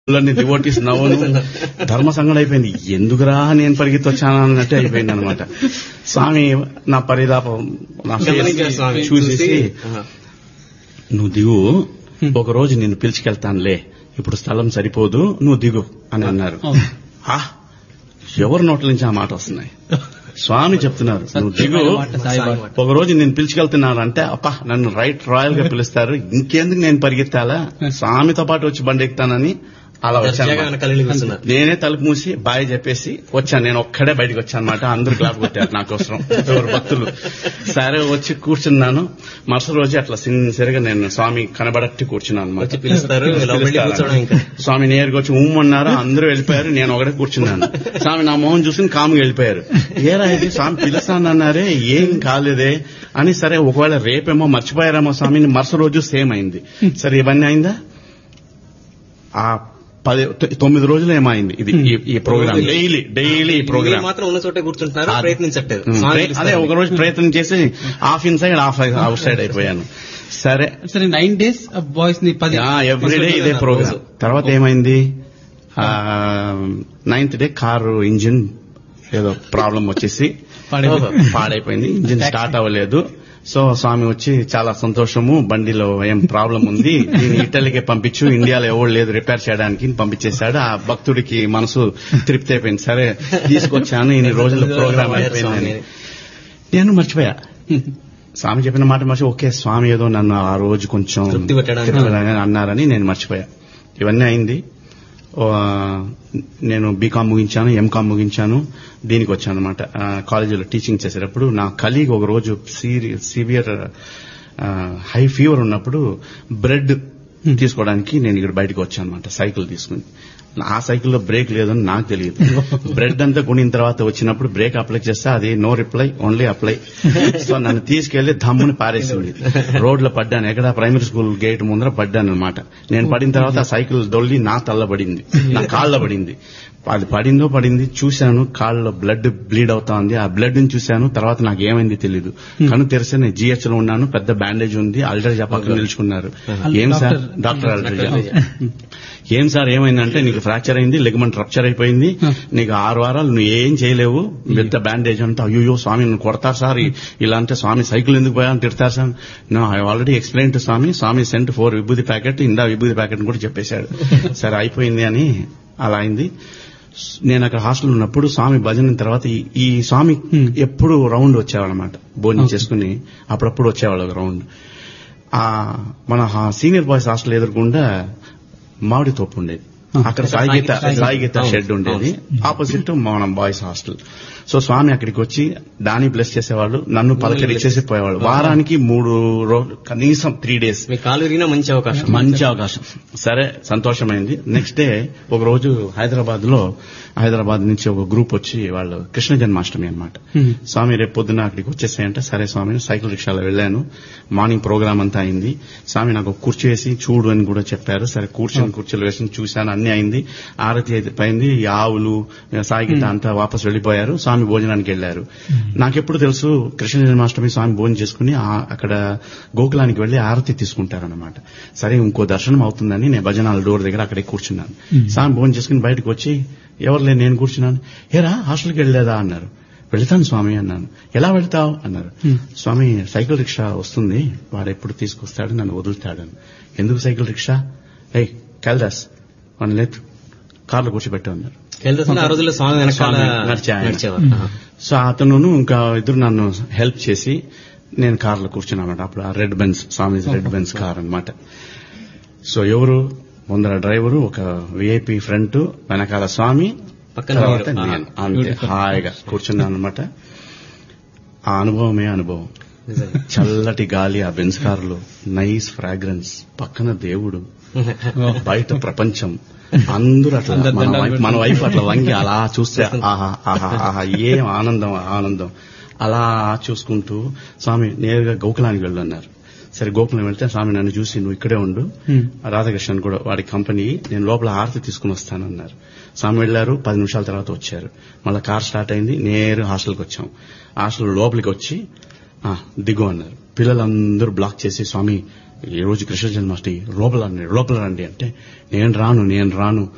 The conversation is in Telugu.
డివోటీస్ నవ్వును ధర్మ సంగడం అయిపోయింది. ఎందుకురా నేను పరిగెత్తి వచ్చాను అన్నట్టే అయిపోయింది అనమాట. స్వామి నా పరిదాపం నా చూసేసి, నువ్వు దిగు, ఒక రోజు నిన్ను పిలిచికెళ్తానులే, ఇప్పుడు స్థలం సరిపోదు, నువ్వు దిగు అని అన్నారు. ఎవరి నోట్ల నుంచి ఆ మాట వస్తున్నాయి? స్వామి చెప్తున్నారు, నువ్వు దిగు, ఒక రోజు నేను పిలిచికెళ్తున్నాను అంటే, అప్ప నన్ను రాయల్ గా పిలుస్తారు, ఇంకెందుకు నేను పరిగెత్తాలా, స్వామితో పాటు వచ్చి బండి ఎక్కుతానని అలా వచ్చాను. నేనే తలుపు మూసి బాయ్ చెప్పేసి వచ్చాను. నేను ఒక్కడే బయటకు వచ్చాను అనమాట. అందరూ క్లాప్ కొట్టారు నా కోసం, ఎవరు భక్తులు. సరే వచ్చి కూర్చున్నాను. మరుసటి రోజు అట్లా సిన్సియర్గా నేను స్వామి కనబడట్టి కూర్చున్నాను అనమాట. స్వామి నేరుగా వచ్చి అన్నారు, అందరూ వెళ్ళిపోయారు, నేను ఒకటే కూర్చున్నాను. స్వామి నా మొహం చూసి కాముగా వెళ్ళిపోయారు. ఏరా ఇది స్వామి పిలుస్తానన్నారే, ఏం కాలేదే అని. సరే ఒకవేళ రేపేమో మర్చిపోయారేమో స్వామిని. మరుసటి రోజు సేమ్ అయింది. సరే ఇవన్నీ అయిందా, ఆ 9 రోజులు ఏమైంది ఇది ఈ ప్రోగ్రామ్. డైలీ ఈ ప్రోగ్రామ్ మాత్రం ఉన్న చోటే కూర్చుంటున్నారు, ప్రయత్నించట్లేదు. అదే ఒక రోజు ప్రయత్నం చేసి half in side half out side అయిపోయాను. సరే 9 days బాయ్స్ ని ఎవ్రీడే ఇదే ప్రోగ్రామ్. తర్వాత ఏమైంది, 9th డే కారు ఇంజిన్ ఏదో ప్రాబ్లం వచ్చేసి పాడైపోయింది, ఇంజిన్ స్టార్ట్ అవ్వలేదు. సో స్వామి వచ్చి చాలా సంతోషము, బండిలో ఏం ప్రాబ్లం ఉంది, దీన్ని ఇటలీకి పంపించు, ఇండియాలో ఎవరు లేదు రిపేర్ చేయడానికి పంపించేశాడు. ఆ భక్తుడికి మనసు తృప్తి అయిపోయింది. సరే తీసుకొచ్చాను, ఇన్ని రోజుల ప్రోగ్రామ్ అయిపోయిందని నేను మర్చిపోయా. స్వామి చెప్పిన మాట మర్చి, ఓకే స్వామి ఏదో నన్ను ఆ రోజు కొంచెం అన్నారని నేను మర్చిపోయా. ఇవన్నీ అయింది. నేను బీకామ్ ముగించాను, ఎంకామ్ ముగించాను, దీనికి వచ్చాను అనమాట. కాలేజీలో టీచింగ్ చేసేటప్పుడు నా కలీగ్ ఒక రోజు సివియర్ హై ఫీవర్ ఉన్నప్పుడు బ్రెడ్ తీసుకోవడానికి నేను ఇక్కడ బయటకు వచ్చాను అనమాట, సైకిల్ తీసుకుని. ఆ సైకిల్లో బ్రేక్ లేదని నాకు తెలియదు. బ్రెడ్ అంతా కొనిన తర్వాత వచ్చినప్పుడు బ్రేక్ అప్లై చేస్తే అది no reply, only apply. So నన్ను తీసుకెళ్లి ధమ్ముని పారేసింది. రోడ్లో పడ్డాను, ఎక్కడ ప్రైమరీ స్కూల్ గేట్ ముందర పడ్డాను అనమాట. నేను పడిన తర్వాత ఆ సైకిల్ దొల్లి నా తల్ల పడింది, నా కాళ్ళ పడింది. అది పడింది చూశాను, కాళ్ళలో బ్లడ్ బ్లీడ్ అవుతా ఉంది. ఆ బ్లడ్ ని చూశాను. తర్వాత నాకు ఏమైంది తెలీదు. కను తెరిస్తే నేను GH లో ఉన్నాను, పెద్ద బ్యాండేజ్ ఉంది, అల్ట్రాజా పక్కన నిలుచుకున్నారు. ఏం సార్, డాక్టర్ అల్ట్రాజా, ఏం సార్ ఏమైందంటే, నీకు ఫ్రాక్చర్ అయింది, లిగమెంట్ రప్చర్ అయిపోయింది, నీకు 6 వారాలు నువ్వు ఏం చేయలేవు, పెద్ద బ్యాండేజ్ అంతా. అయ్యో స్వామి నన్ను కొడతారు సార్, ఇలా అంటే స్వామి సైకిల్ ఎందుకు పోయా అని తిడతారు sir. No, I already explain to Swamy cent 4 vibhuti packet, ఇందా విభూది ప్యాకెట్ కూడా చెప్పేశాడు. సరే అయిపోయింది అని అలా అయింది. నేను అక్కడ హాస్టల్ ఉన్నప్పుడు స్వామి భజన తర్వాత ఈ స్వామి ఎప్పుడు రౌండ్ వచ్చేవాళ్ళు అనమాట, భోజనం చేసుకుని అప్పుడప్పుడు వచ్చేవాళ్ళు ఒక రౌండ్. మన సీనియర్ బాయ్స్ హాస్టల్ ఎదురుకుండా మామిడి తోపు ఉండేది, అక్కడ సాయి గీత షెడ్ ఉండేది, ఆపోజిట్ మన బాయ్స్ హాస్టల్. సో స్వామి అక్కడికి వచ్చి దాన్ని బ్లెస్ చేసేవాళ్ళు, నన్ను పలకరించేసి పోయేవాళ్ళు. వారానికి 3 రోజులు, కనీసం 3 days. మంచి అవకాశం. సరే సంతోషమైంది. నెక్స్ట్ డే ఒక రోజు హైదరాబాద్ నుంచి ఒక గ్రూప్ వచ్చి, వాళ్ళు కృష్ణ జన్మాష్టమి అన్నమాట. స్వామి రేపు పొద్దున అక్కడికి వచ్చేసాయంటే, సరే స్వామి సైకిల్ రిక్షాలో వెళ్ళాను. మార్నింగ్ ప్రోగ్రామ్ అంతా అయింది. స్వామి నాకు ఒక కుర్చీ వేసి చూడు అని కూడా చెప్పారు. సరే కుర్చీలు వేసి చూశాను, అన్ని అయింది. ఆరతి అయిపోయింది, ఆవులు సాయి గీత అంతా వాపస్ వెళ్లిపోయారు. స్వామి భోజనానికి వెళ్లారు. నాకెప్పుడు తెలుసు కృష్ణ జన్మాష్టమి స్వామి భోజనం చేసుకుని అక్కడ గోకులానికి వెళ్లి ఆరతి తీసుకుంటారన్నమాట. సరే ఇంకో దర్శనం అవుతుందని నేను భజనాల డోర్ దగ్గర అక్కడే కూర్చున్నాను. స్వామి భోజనం చేసుకుని బయటకు వచ్చి, ఎవరు లేదు, నేను కూర్చున్నాను. ఏరా హాస్టల్కి వెళ్ళలేదా అన్నారు. వెళ్తాను స్వామి అన్నాను. ఎలా వెళ్తావు అన్నారు. స్వామి సైకిల్ రిక్షా వస్తుంది, వాడు ఎప్పుడు తీసుకొస్తాడు, నన్ను వదులుతాడని. ఎందుకు సైకిల్ రిక్షా? కైలాస్ వన్ లేదు, కార్లో కూర్చోబెట్టా ఉన్నారు. సో అతను ఇంకా ఇద్దరు నన్ను హెల్ప్ చేసి నేను కార్లో కూర్చున్నాను. అప్పుడు ఆ రెడ్ బెన్స్, స్వామి రెడ్ బెన్స్ కార్ అనమాట. సో ఎవరు ముందర డ్రైవరు, ఒక విఐపి ఫ్రంట్, వెనకాల స్వామి, తర్వాత నేను అంతే హాయిగా కూర్చున్నాను అనమాట. ఆ అనుభవమే అనుభవం. చల్లటి గాలి, ఆ బెన్స్ కారులో నైస్ ఫ్రాగ్రెన్స్, పక్కన దేవుడు, బయట ప్రపంచం, అందరూ అట్లా మన వైపు అట్లా వంగి అలా చూస్తే ఆహా ఆహా ఆహా ఏం ఆనందం. అలా చూసుకుంటూ స్వామి నేరుగా గోకులానికి వెళ్ళన్నారు. సరే గోకులం వెళ్తే స్వామి నన్ను చూసి, నువ్వు ఇక్కడే ఉండు, రాధాకృష్ణన్ కూడా వాడి కంపెనీ, నేను లోపల హారతి తీసుకుని వస్తానన్నారు. స్వామి వెళ్లారు. 10 నిమిషాల తర్వాత వచ్చారు. మళ్ళీ కార్ స్టార్ట్ అయింది, నేరు హాస్టల్కి వచ్చాం. హాస్టల్ లోపలికి వచ్చి దిగు అన్నారు. పిల్లలందరూ బ్లాక్ చేసి, స్వామి ఈ రోజు కృష్ణ జన్మాష్టమి లోపల రండి అంటే, నేను రాను